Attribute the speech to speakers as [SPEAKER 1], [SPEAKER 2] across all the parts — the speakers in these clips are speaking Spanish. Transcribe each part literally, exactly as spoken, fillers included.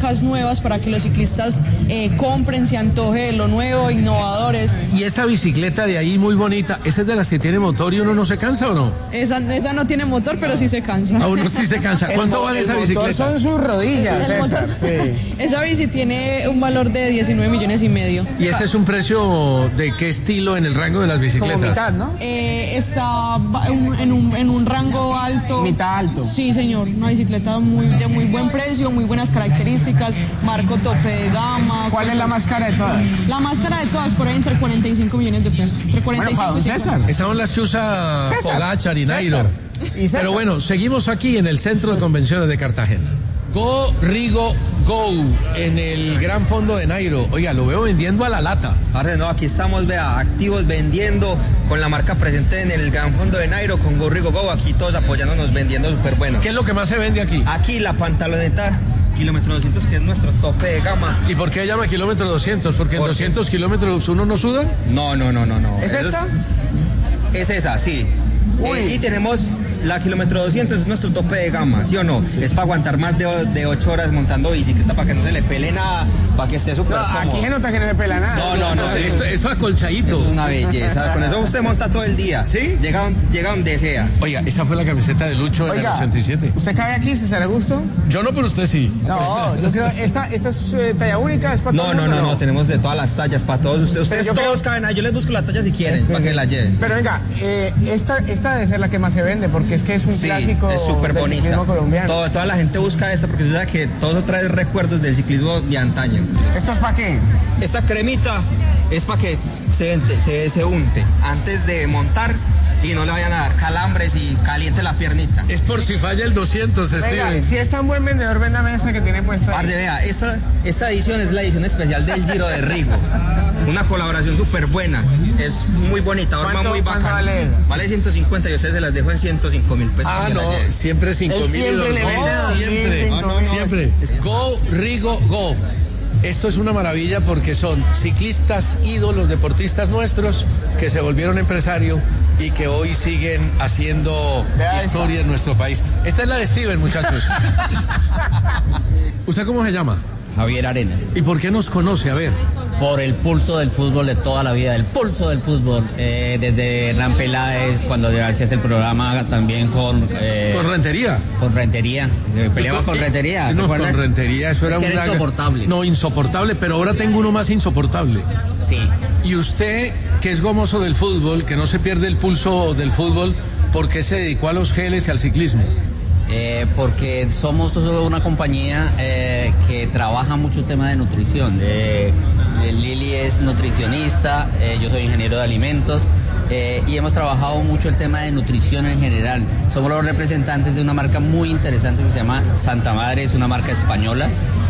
[SPEAKER 1] marcas nuevas para que los ciclistas eh, compren, se antoje de lo nuevo, innovadores.
[SPEAKER 2] Y esa bicicleta de ahí muy bonita, ¿esa es de las que tiene motor y uno no se cansa o no?
[SPEAKER 1] Esa, esa no tiene motor, pero sí se cansa.
[SPEAKER 2] A uno sí se cansa. ¿Cuánto vale esa bicicleta?
[SPEAKER 3] El motor son sus rodillas,
[SPEAKER 1] El
[SPEAKER 3] César.
[SPEAKER 1] motor-
[SPEAKER 3] Sí.
[SPEAKER 1] Esa bici tiene un valor de diecinueve millones y medio.
[SPEAKER 2] ¿Y ese es un precio de qué estilo en el rango de las bicicletas?
[SPEAKER 3] Como mitad, ¿no?
[SPEAKER 1] Eh, está ba- en, en un, en un rango alto.
[SPEAKER 3] Mitad alto.
[SPEAKER 1] Sí, señor. Una bicicleta muy, de muy buen precio, muy buenas características, marco tope de gama.
[SPEAKER 3] ¿Cuál es la más cara de todas?
[SPEAKER 1] La más cara de todas, por ahí entre cuarenta y cinco millones de pesos. Entre cuarenta y
[SPEAKER 3] Bueno, para
[SPEAKER 1] cinco
[SPEAKER 3] don
[SPEAKER 1] y cincuenta.
[SPEAKER 3] César.
[SPEAKER 2] Esas son las que usa
[SPEAKER 3] César.
[SPEAKER 2] Pogacar y Nairo.
[SPEAKER 3] César. Y César.
[SPEAKER 2] Pero bueno, seguimos aquí en el Centro de Convenciones de Cartagena. Go, Rigo, Go, en el Gran Fondo de Nairo. Oiga, lo veo vendiendo a la lata.
[SPEAKER 4] Parce, no, aquí estamos, vea, activos vendiendo con la marca presente en el Gran Fondo de Nairo, con Go Rigo Go, aquí todos apoyándonos, vendiendo súper bueno.
[SPEAKER 2] ¿Qué es lo que más se vende aquí?
[SPEAKER 4] Aquí la pantaloneta kilómetro doscientos, que es nuestro tope de gama.
[SPEAKER 2] ¿Y por qué llama kilómetro doscientos? ¿Porque en
[SPEAKER 4] Porque
[SPEAKER 2] doscientos kilómetros uno no suda?
[SPEAKER 4] No, no, no, no, no.
[SPEAKER 3] ¿Es
[SPEAKER 4] Eso
[SPEAKER 3] esta?
[SPEAKER 4] Es esa, sí.
[SPEAKER 3] Uy.
[SPEAKER 4] Eh, y tenemos la kilómetro doscientos, es nuestro tope de gama, ¿sí o no? Es para aguantar más de, de ocho horas montando bicicleta, para que no se le pele nada, para que esté súper
[SPEAKER 3] No,
[SPEAKER 4] cómodo.
[SPEAKER 3] aquí se nota que no me pela nada.
[SPEAKER 4] No, no, no, sí.
[SPEAKER 2] Esto, esto es acolchadito.
[SPEAKER 4] Es una belleza, con eso usted monta todo el día.
[SPEAKER 2] ¿Sí?
[SPEAKER 4] Llega, don- llega donde sea.
[SPEAKER 2] Oiga, esa fue la camiseta de Lucho en el
[SPEAKER 3] Oiga,
[SPEAKER 2] ochenta y siete.
[SPEAKER 3] ¿usted cabe aquí, César Augusto?
[SPEAKER 2] Yo no, pero usted sí.
[SPEAKER 3] No, yo creo, esta, esta es eh, talla única, es para todo
[SPEAKER 4] No,
[SPEAKER 3] el
[SPEAKER 4] no,
[SPEAKER 3] mundo,
[SPEAKER 4] no, no, tenemos de todas las tallas para todos ustedes. Ustedes
[SPEAKER 3] yo
[SPEAKER 4] todos
[SPEAKER 3] creo-
[SPEAKER 4] caben ahí, yo les busco la talla si quieren, para que la lleven.
[SPEAKER 3] Pero venga, eh, esta, esta debe ser la que más se vende, porque es que es un
[SPEAKER 4] Sí,
[SPEAKER 3] clásico
[SPEAKER 4] es súper
[SPEAKER 3] del
[SPEAKER 4] bonita.
[SPEAKER 3] ciclismo colombiano.
[SPEAKER 4] Todo- toda la gente busca esta porque sabe que todo eso trae recuerdos del ciclismo de antaño.
[SPEAKER 3] ¿Esto es para qué?
[SPEAKER 4] Esta cremita es para que se, se, se unte antes de montar y no le vayan a dar calambres y caliente la piernita.
[SPEAKER 2] Es por si falla el doscientos,
[SPEAKER 3] Venga,
[SPEAKER 2] Steven.
[SPEAKER 3] si es tan buen vendedor, véndame esa que tiene puesta
[SPEAKER 4] Parce,
[SPEAKER 3] ahí.
[SPEAKER 4] vea, esta, esta edición es la edición especial del Giro de Rigo. Una colaboración súper buena. Es muy bonita, forma
[SPEAKER 3] ¿Cuánto-
[SPEAKER 4] muy
[SPEAKER 3] cuánto
[SPEAKER 4] bacana.
[SPEAKER 3] vale eso?
[SPEAKER 4] Vale ciento cincuenta y ustedes se las dejo en ciento cinco mil pesos.
[SPEAKER 2] Ah,
[SPEAKER 4] para que la
[SPEAKER 2] no,
[SPEAKER 4] lleven.
[SPEAKER 2] siempre cinco
[SPEAKER 3] Él
[SPEAKER 2] mil y
[SPEAKER 3] siempre
[SPEAKER 2] dos
[SPEAKER 3] le
[SPEAKER 2] mil,
[SPEAKER 3] vende dos mil,
[SPEAKER 2] siempre,
[SPEAKER 3] cinco mil.
[SPEAKER 2] siempre. Go, Rigo, Go. Esto es una maravilla porque son ciclistas ídolos, deportistas nuestros que se volvieron empresarios y que hoy siguen haciendo
[SPEAKER 3] Vea
[SPEAKER 2] historia en nuestro país. Esta es la de Steven, muchachos. ¿Usted cómo se llama?
[SPEAKER 5] Javier Arenas,
[SPEAKER 2] ¿Y por qué nos conoce? A ver.
[SPEAKER 5] por el pulso del fútbol de toda la vida, el pulso del fútbol, eh, desde Hernán Peláez, cuando hacías el programa también con... eh,
[SPEAKER 2] Con Rentería.
[SPEAKER 5] con Rentería, eh, peleabas con Rentería,
[SPEAKER 2] No,
[SPEAKER 5] ¿recuerdas?
[SPEAKER 2] con Rentería, eso era
[SPEAKER 5] Es que era
[SPEAKER 2] una-
[SPEAKER 5] insoportable.
[SPEAKER 2] No, insoportable, pero ahora tengo uno más insoportable.
[SPEAKER 5] Sí,
[SPEAKER 2] Y usted, que es gomoso del fútbol, que no se pierde el pulso del fútbol, ¿por qué se dedicó a los geles y al ciclismo?
[SPEAKER 5] eh, porque somos una compañía eh, que trabaja mucho el tema de nutrición. Eh, eh, Lili es nutricionista, eh, yo soy ingeniero de alimentos. Eh, y hemos trabajado mucho el tema de nutrición en general. Somos los representantes de una marca muy interesante que se llama Santa Madre, es una marca española,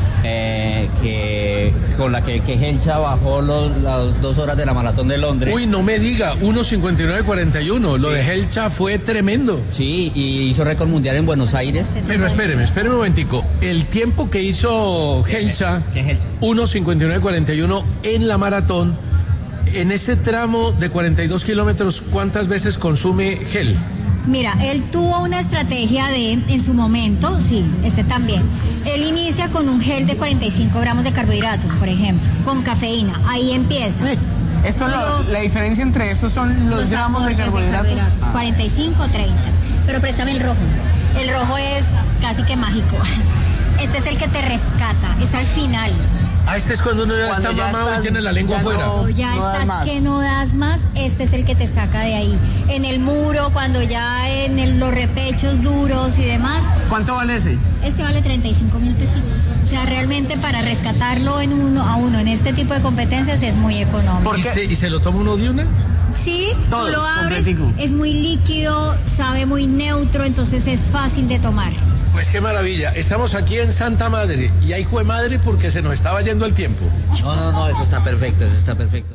[SPEAKER 5] eh, que, con la que, que Helcha bajó los, las dos horas de la maratón de Londres.
[SPEAKER 2] Uy, no me diga, uno cincuenta y nueve cuarenta y uno, lo de Helcha fue tremendo.
[SPEAKER 5] Sí, y hizo récord mundial en Buenos Aires.
[SPEAKER 2] Pero espéreme, espéreme un momentico. El tiempo que hizo Helcha,
[SPEAKER 5] ¿Qué Helcha?
[SPEAKER 2] uno cincuenta y nueve cuarenta y uno en la maratón, en ese tramo de cuarenta y dos kilómetros, ¿cuántas veces consume gel?
[SPEAKER 6] Mira, él tuvo una estrategia de, en su momento, sí, este también. Él inicia con un gel de cuarenta y cinco gramos de carbohidratos, por ejemplo, con cafeína. Ahí empieza.
[SPEAKER 3] Esto es lo- la diferencia entre estos son los gramos de carbohidratos. Ah.
[SPEAKER 6] cuarenta y cinco, treinta. Pero préstame el rojo. El rojo es casi que mágico. Este es el que te rescata, es al final.
[SPEAKER 2] Ah, este es cuando uno ya
[SPEAKER 3] Cuando
[SPEAKER 2] está
[SPEAKER 3] ya
[SPEAKER 2] mamado
[SPEAKER 3] estás-
[SPEAKER 2] y tiene la lengua
[SPEAKER 3] ya
[SPEAKER 2] afuera.
[SPEAKER 3] no-
[SPEAKER 6] O ya
[SPEAKER 3] no das
[SPEAKER 6] estás
[SPEAKER 3] más.
[SPEAKER 6] que no das más, este es el que te saca de ahí. En el muro, cuando ya en el- los repechos duros y demás,
[SPEAKER 3] ¿Cuánto vale ese?
[SPEAKER 6] este vale treinta y cinco mil pesitos. O sea, realmente para rescatarlo en uno a uno en este tipo de competencias es muy económico.
[SPEAKER 2] ¿Y se, ¿Y se lo toma uno de una?
[SPEAKER 6] Sí,
[SPEAKER 3] Todo,
[SPEAKER 6] tú lo abres,
[SPEAKER 3] completico.
[SPEAKER 6] es muy líquido, sabe muy neutro, entonces es fácil de tomar.
[SPEAKER 2] Pues qué maravilla. Estamos aquí en Santa Madre y hay jue madre porque se nos estaba yendo el tiempo.
[SPEAKER 5] No, no, no, eso está perfecto, eso está perfecto.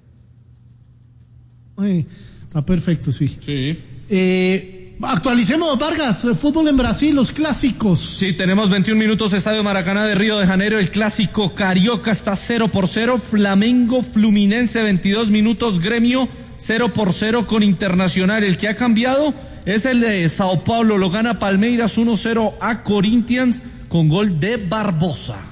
[SPEAKER 7] Eh, está perfecto, sí.
[SPEAKER 8] Sí.
[SPEAKER 7] Eh, actualicemos, Vargas, el fútbol en Brasil, los clásicos.
[SPEAKER 8] Sí, tenemos veintiún minutos, Estadio Maracaná de Río de Janeiro, el clásico Carioca está cero por cero, Flamengo Fluminense veintidós minutos, Gremio cero por cero con Internacional. El que ha cambiado es el de Sao Paulo, lo gana Palmeiras uno cero a Corinthians con gol de Barbosa.